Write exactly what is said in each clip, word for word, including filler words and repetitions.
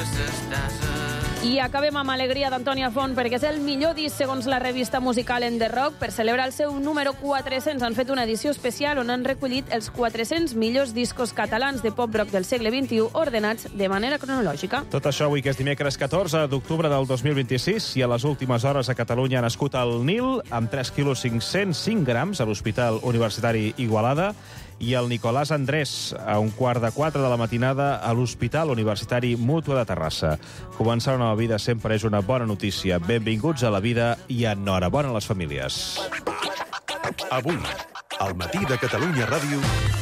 I acabem amb Alegria d'Antònia Font, perquè és el millor disc segons la revista musical En The Rock. Per celebrar el seu número quatre-cents han fet una edició especial on han recollit els quatre-cents millors discos catalans de pop-rock del segle vint-i-u ordenats de manera cronològica. Tot això avui, que és dimecres catorze d'octubre del dos mil vint-i-sis, i a les últimes hores a Catalunya ha nascut el Nil, amb tres quilos cinc-cents cinc grams, a l'Hospital Universitari Igualada, i el Nicolás Andrés, a un quart de quatre de la matinada, a l'Hospital Universitari Mútua de Terrassa. Començar una nova vida sempre és una bona notícia. Benvinguts a la vida i enhorabona a les famílies. Avui, al matí de Catalunya Ràdio...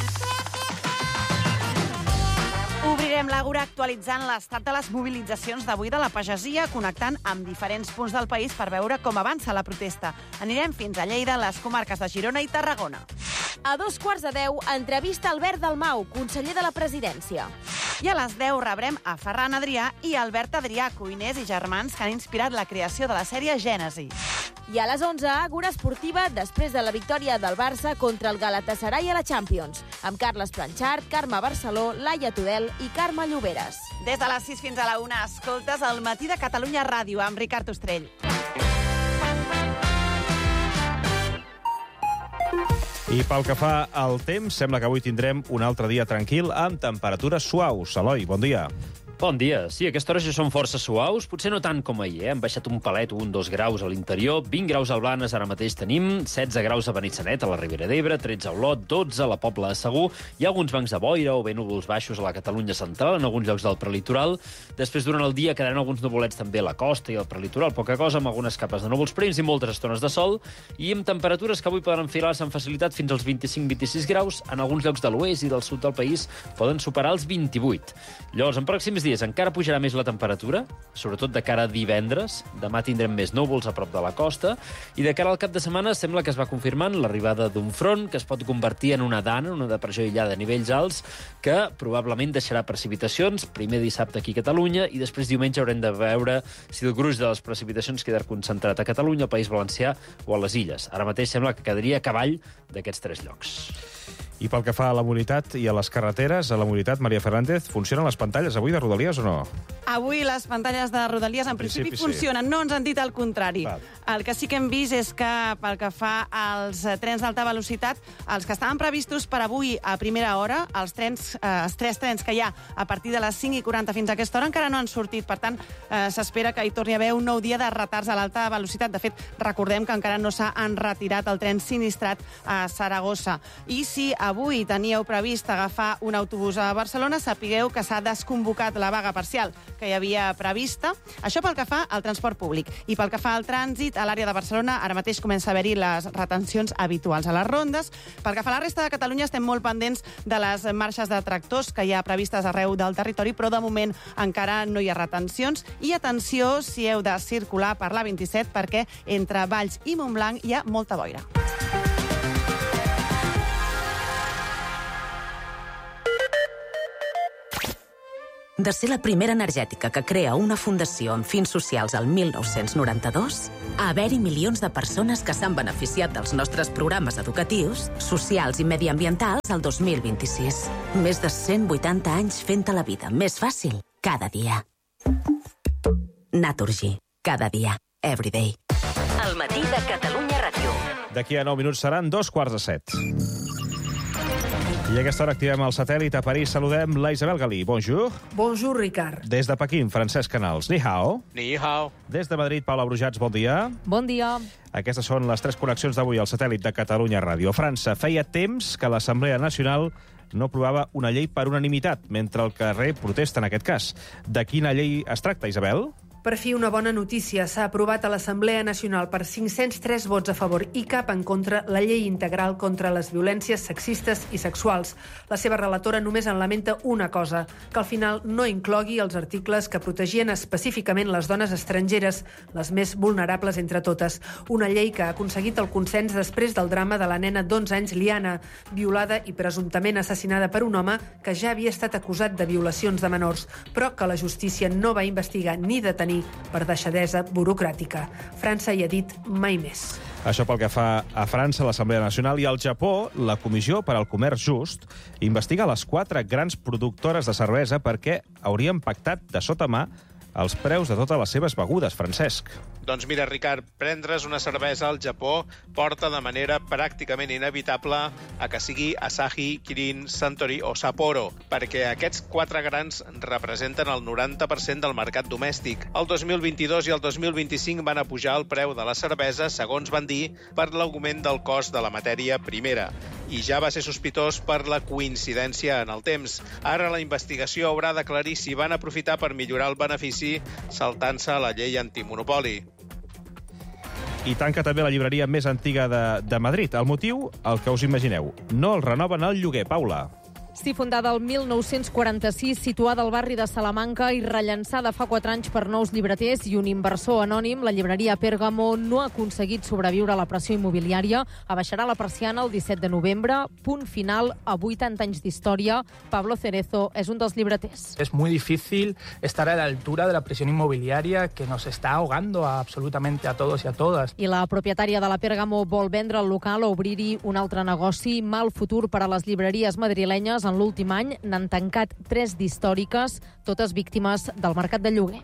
Obrirem l'Àgora actualitzant l'estat de les mobilitzacions d'avui de la pagesia, connectant amb diferents punts del país per veure com avança la protesta. Anirem fins a Lleida, les comarques de Girona i Tarragona. A dos quarts de deu, entrevista Albert Dalmau, conseller de la Presidència. I a les deu rebrem a Ferran Adrià i Albert Adrià, cuiners i germans que han inspirat la creació de la sèrie Gènesi. I a les onze, Àgora esportiva, després de la victòria del Barça contra el Galatasaray a la Champions, amb Carles Planchard, Carme Barceló, Laia Tudel i Carme Lloberes. Des de les sis fins a la una, escoltes el matí de Catalunya Ràdio amb Ricard Ostrell. I pel que fa al temps, sembla que avui tindrem un altre dia tranquil amb temperatures suaus. Eloi, bon dia. Bon dia. Sí, a aquesta hora ja són força suaus, potser no tant com ahir, eh? Han baixat un palet, un, dos graus a l'interior, vint graus al Blanes ara mateix tenim, setze graus a Benissanet, a la Ribera d'Ebre, tretze a Olot, dotze a la Pobla de Segur, hi ha alguns bancs de boira o bé núvols baixos a la Catalunya central, en alguns llocs del prelitoral. Després, durant el dia, quedaran alguns nuvolets també a la costa i al prelitoral, poca cosa, amb algunes capes de núvols prims i moltes estones de sol, i amb temperatures que avui poden enfilar-se amb facilitat fins als vint-i-cinc vint-i-sis graus, en alguns llocs de l'oest i del sud del país poden superar els vint-i-vuit. Llavors, en pròxims dies encara pujarà més la temperatura, sobretot de cara a divendres. Demà tindrem més núvols a prop de la costa, i de cara al cap de setmana sembla que es va confirmant l'arribada d'un front que es pot convertir en una dana, una depressió aïllada a nivells alts, que probablement deixarà precipitacions, primer dissabte aquí a Catalunya, i després diumenge haurem de veure si el gruix de les precipitacions queda concentrat a Catalunya, al País Valencià o a les Illes. Ara mateix sembla que quedaria a cavall d'aquests tres llocs. I pel que fa a la mobilitat i a les carreteres, a la mobilitat, Maria Fernández, funcionen les pantalles avui de Rodalies o no? Avui les pantalles de Rodalies en principi, principi funcionen, sí. No ens han dit el contrari. Val. El que sí que hem vist és que pel que fa als trens d'alta velocitat, els que estaven previstos per avui a primera hora, els, trens, eh, els tres trens que hi ha a partir de les cinc i quaranta fins a aquesta hora encara no han sortit, per tant eh, s'espera que hi torni a haver un nou dia de retards a l'alta velocitat. De fet, recordem que encara no s'ha enretirat el tren sinistrat a Saragossa. I si avui teníeu previst agafar un autobús a Barcelona, sapigueu que s'ha desconvocat la vaga parcial que hi havia prevista. Això pel que fa al transport públic. I pel que fa al trànsit, a l'àrea de Barcelona, ara mateix comença a haver-hi les retencions habituals a les rondes. Pel que fa a la resta de Catalunya, estem molt pendents de les marxes de tractors que hi ha previstes arreu del territori, però de moment encara no hi ha retencions. I atenció si heu de circular per l'A vint-i-set, perquè entre Valls i Montblanc hi ha molta boira. De ser la primera energètica que crea una fundació amb fins socials al mil nou-cents noranta-dos, a haver-hi milions de persones que s'han beneficiat dels nostres programes educatius, socials i mediambientals al dos mil vint-i-sis. Més de cent vuitanta anys fent-te la vida més fàcil cada dia. Naturgy. Cada dia. Everyday. El matí de Catalunya Ràdio. D'aquí a nou minuts seran dos quarts de set. I a aquesta hora activem el satèl·lit. A París saludem la Isabel Galí. Bonjour. Bonjour, Ricard. Des de Pequín, Francesc Canals. Ni hao. Ni hao. Des de Madrid, Paula Brujats, bon dia. Bon dia. Aquestes són les tres connexions d'avui al satèl·lit de Catalunya Ràdio. França, feia temps que l'Assemblea Nacional no aprovava una llei per unanimitat, mentre el carrer protesta en aquest cas. De quina llei es tracta, Isabel? Per fi una bona notícia. S'ha aprovat a l'Assemblea Nacional per cinc-cents tres vots a favor i cap en contra la llei integral contra les violències sexistes i sexuals. La seva relatora només en lamenta una cosa, que al final no inclogui els articles que protegien específicament les dones estrangeres, les més vulnerables entre totes. Una llei que ha aconseguit el consens després del drama de la nena d'onze anys, Liana, violada i presumptament assassinada per un home que ja havia estat acusat de violacions de menors, però que la justícia no va investigar ni detenir per deixadesa burocràtica. França hi ha dit mai més. Això pel que fa a França, l'Assemblea Nacional, i al Japó, la Comissió per al Comerç Just investiga les quatre grans productores de cervesa perquè haurien pactat de sota mà els preus de totes les seves begudes, Francesc. Doncs mira, Ricard, prendre's una cervesa al Japó porta de manera pràcticament inevitable a que sigui Asahi, Kirin, Suntory o Sapporo, perquè aquests quatre grans representen el noranta per cent del mercat domèstic. El dos mil vint-i-dos i el dos mil vint-i-cinc van apujar el preu de la cervesa, segons van dir, per l'augment del cost de la matèria primera. I ja va ser sospitós per la coincidència en el temps. Ara la investigació haurà d'aclarir si van aprofitar per millorar el benefici saltant-se la llei antimonopoli. I tanca també la llibreria més antiga de, de Madrid. El motiu, el que us imagineu. No el renoven al lloguer, Paula. Sí, fundada el mil nou-cents quaranta-sis, situada al barri de Salamanca i rellançada fa quatre anys per nous llibreters i un inversor anònim, la llibreria Pèrgamo no ha aconseguit sobreviure a la pressió immobiliària. Abaixarà la persiana el disset de novembre. Punt final a vuitanta anys d'història. Pablo Cerezo és un dels llibreters. Es muy difícil estar a la altura de la presión inmobiliaria que nos está ahogando a absolutamente a todos y a todas. I la propietària de la Pèrgamo vol vendre el local o obrir-hi un altre negoci. Mal futur per a les llibreries madrilenyes. En l'últim any n'han tancat tres d'històriques, totes víctimes del mercat de lloguer.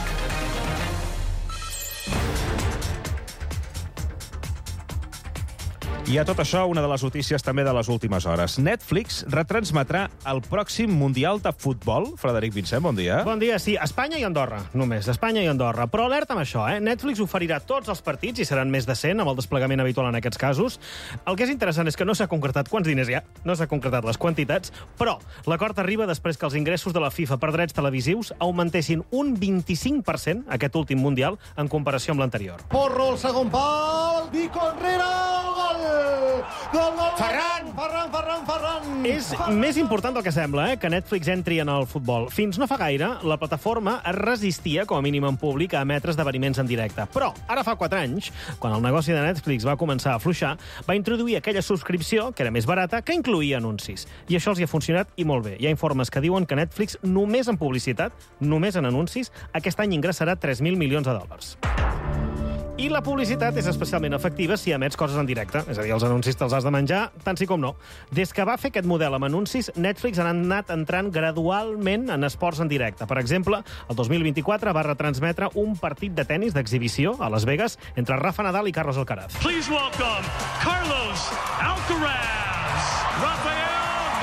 I a tot això, una de les notícies també de les últimes hores. Netflix retransmetrà el pròxim Mundial de Futbol. Frederic Vincent, bon dia. Bon dia, sí. Espanya i Andorra, només. Espanya i Andorra. Però alerta amb això, eh? Netflix oferirà tots els partits, i seran més de cent, amb el desplegament habitual en aquests casos. El que és interessant és que no s'ha concretat quants diners hi ha, no s'ha concretat les quantitats, però l'acord arriba després que els ingressos de la FIFA per drets televisius augmentessin un vint-i-cinc per cent aquest últim Mundial en comparació amb l'anterior. Porro, el segon pal, Vico Herrera, gol! Gol, gol, Ferran! Ferran, Ferran, Ferran! És més important del que sembla, eh, que Netflix entri en el futbol. Fins no fa gaire, la plataforma es resistia, com a mínim en públic, a emetre esdeveniments en directe. Però, ara fa quatre anys, quan el negoci de Netflix va començar a afluixar, va introduir aquella subscripció, que era més barata, que incluïa anuncis. I això els hi ha funcionat i molt bé. Hi ha informes que diuen que Netflix, només en publicitat, només en anuncis, aquest any ingressarà tres mil milions de dòlars. I la publicitat és especialment efectiva si emets coses en directe. És a dir, els anuncis te'ls has de menjar, tant sí com no. Des que va fer aquest model amb anuncis, Netflix ha anat entrant gradualment en esports en directe. Per exemple, el dos mil vint-i-quatre va retransmetre un partit de tennis d'exhibició a Las Vegas entre Rafa Nadal i Carlos Alcaraz. Please welcome Carlos Alcaraz, Rafael Nadal.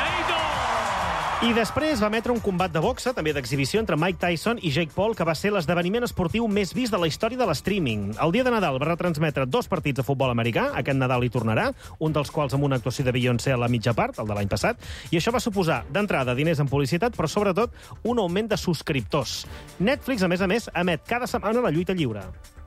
I després va emetre un combat de boxa, també d'exhibició, entre Mike Tyson i Jake Paul, que va ser l'esdeveniment esportiu més vist de la història de l'streaming. El dia de Nadal va retransmetre dos partits de futbol americà, aquest Nadal hi tornarà, un dels quals amb una actuació de Beyoncé a la mitja part, el de l'any passat, i això va suposar, d'entrada, diners en publicitat, però sobretot un augment de subscriptors. Netflix, a més a més, emet cada setmana la lluita lliure.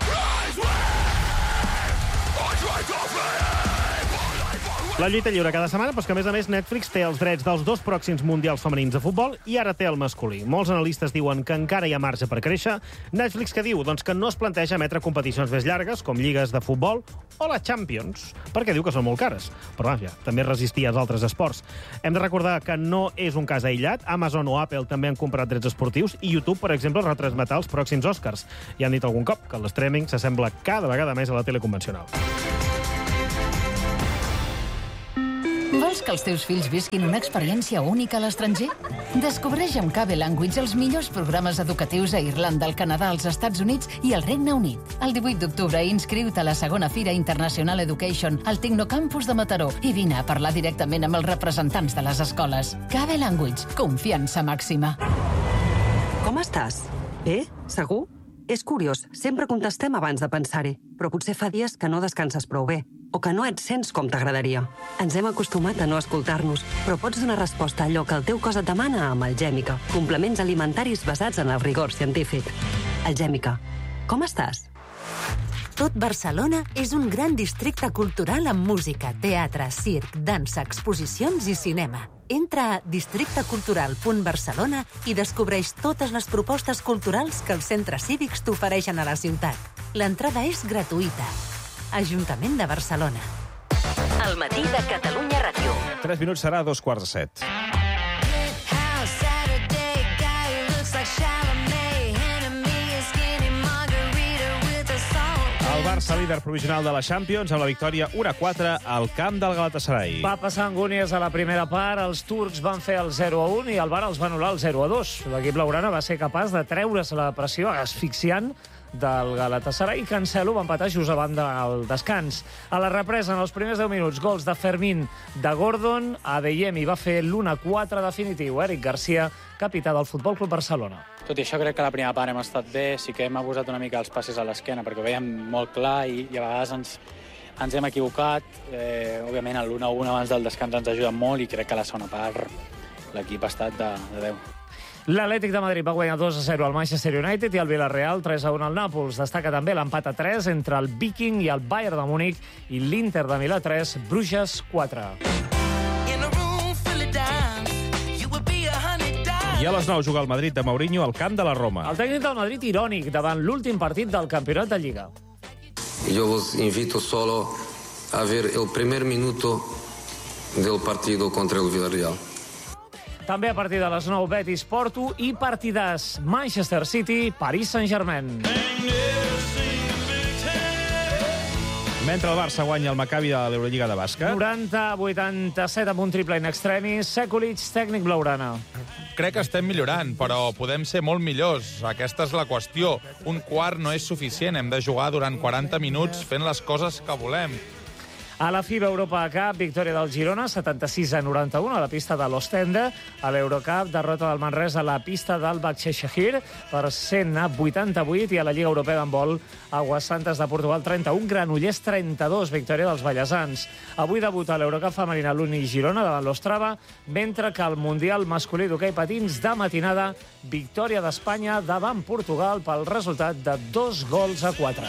La lluita lliure cada setmana, però que, a més a més, Netflix té els drets dels dos pròxims mundials femenins de futbol i ara té el masculí. Molts analistes diuen que encara hi ha marge per créixer. Netflix què diu? Doncs que no es planteja emetre competicions més llargues, com lligues de futbol o la Champions, perquè diu que són molt cares. Però, vaja, també resistia als altres esports. Hem de recordar que no és un cas aïllat. Amazon o Apple també han comprat drets esportius i YouTube, per exemple, retransmetrà els pròxims Oscars. I han dit algun cop que l'streaming s'assembla cada vegada més a la tele convencional. Vols que els teus fills visquin una experiència única a l'estranger? Descobreix amb Cable Language els millors programes educatius a Irlanda, al Canadà, als Estats Units i al Regne Unit. El divuit d'octubre inscriu-te a la segona Fira International Education al Tecnocampus de Mataró i vine a parlar directament amb els representants de les escoles. Cable Language, confiança màxima. Com estàs? Bé? Segur? És curiós, sempre contestem abans de pensar-hi, però potser fa dies que no descanses prou bé, o que no et sents com t'agradaria. Ens hem acostumat a no escoltar-nos, però pots donar resposta a allò que el teu cos et demana amb Algèmica, complements alimentaris basats en el rigor científic. Algèmica, com estàs? Tot Barcelona és un gran districte cultural amb música, teatre, circ, dansa, exposicions i cinema. Entra a districte cultural punt barcelona i descobreix totes les propostes culturals que els centres cívics t'ofereixen a la ciutat. L'entrada és gratuïta. Ajuntament de Barcelona. El matí de Catalunya Ràdio. Tres minuts serà dos quarts de set. El Barça, líder provisional de la Champions, amb la victòria u a quatre al camp del Galatasaray. Va passar angúnies a la primera part, els turcs van fer el zero a un i el V A R els va anul·lar el zero a dos. L'equip blaugrana va ser capaç de treure's la pressió asfixiant del Galatasaray i Cancelo va empatar just abans del descans. A la represa, en els primers deu minuts, gols de Fermín, de Gordon, Adeyemi va fer l'u a quatre definitiu. Eric Garcia, capità del Futbol Club Barcelona. Tot i això, crec que la primera part hem estat bé, sí que hem abusat una mica els passes a l'esquena, perquè ho veiem molt clar i, i a vegades ens, ens hem equivocat. Eh, òbviament, l'u a un abans del descans ens ajuda molt i crec que a la segona part l'equip ha estat de, de deu. L'Atlètic de Madrid va guanyar dos a zero al Manchester United i el Villarreal tres a un al Nàpols. Destaca també l'empat a tres entre el Viking i el Bayern de Múnich i l'Inter de Milà tres, Bruges quatre. I a les nou juga el Madrid de Mourinho al camp de la Roma. El tècnic del Madrid irònic davant l'últim partit del campionat de Lliga. Yo os invito solo a ver el primer minuto del partido contra el Villarreal. També a partir de les nou, Betis, Porto i partidàs Manchester City, Paris Saint-Germain. Mentre el Barça guanya el Maccabi de l'Eurolliga de bàsquet. noranta a vuitanta-set amb un triple in extremis. Sekulic, tècnic blaugrana. Crec que estem millorant, però podem ser molt millors. Aquesta és la qüestió. Un quart no és suficient. Hem de jugar durant quaranta minuts fent les coses que volem. A la FIBA Europa Cup, victòria del Girona, setanta-sis a noranta-un a la pista de l'Ostende. A l'Eurocup, derrota del Manresa a la pista del Başakşehir per cent a vuitanta-vuit. I a la Lliga Europea d'handbol, Aguas Santas de Portugal trenta-un, Granollers trenta-dos, victòria dels ballesans. Avui debuta a l'Eurocup femenina l'Uni Girona davant l'Ostrava, mentre que al Mundial masculí d'hoquei patins de matinada, victòria d'Espanya davant Portugal pel resultat de dos gols a quatre.